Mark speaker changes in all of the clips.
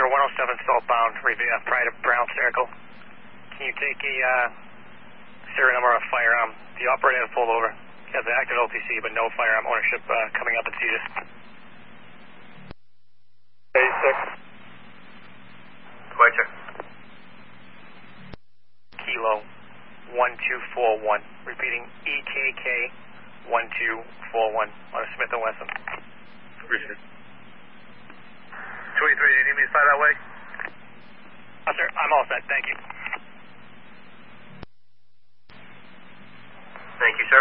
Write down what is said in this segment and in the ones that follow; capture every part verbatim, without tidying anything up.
Speaker 1: Roger, one oh seven southbound, Revere, prior to Brown Circle. Can you take a uh, serial number of firearm? The operator has pulled over. He has an active L T C, but no firearm ownership uh, coming up at seizure.
Speaker 2: eighty-six.
Speaker 3: Roger.
Speaker 1: Kilo one two four one. Repeating, E K K one two four one on a Smith and Wesson.
Speaker 2: Appreciate it.
Speaker 3: two eighty-three, do you need me to fly that way?
Speaker 1: Oh, sir, I'm all set. Thank you.
Speaker 3: Thank you, sir.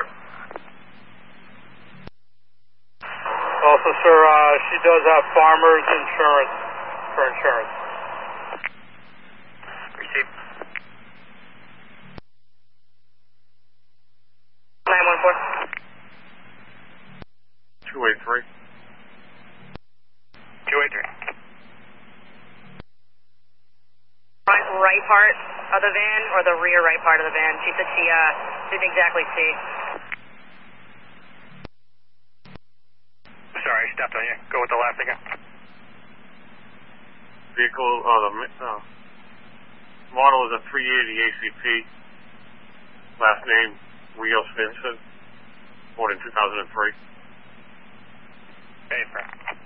Speaker 2: Also, sir, uh, she does have farmer's insurance for insurance.
Speaker 3: Receive.
Speaker 4: nine one four.
Speaker 2: two eighty-three.
Speaker 1: two eighty-three.
Speaker 4: Front right part of the van or the rear right part of the van? She said she uh, didn't exactly see.
Speaker 1: Sorry, I stepped on you. Go with the last again.
Speaker 2: Vehicle, uh, the uh, model is a three eighty A C P. Last name, Rios Vincent. Born in two thousand three.
Speaker 1: Hey, friend.